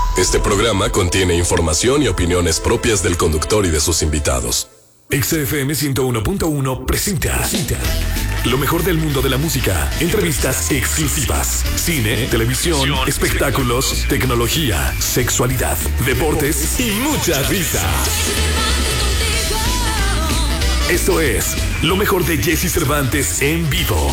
Este programa contiene información y opiniones propias del conductor y de sus invitados. XFM 101.1 presenta lo mejor del mundo de la música, entrevistas exclusivas, cine, televisión, espectáculos, tecnología, sexualidad, deportes y mucha risa. Esto es lo mejor de Jesse Cervantes en vivo.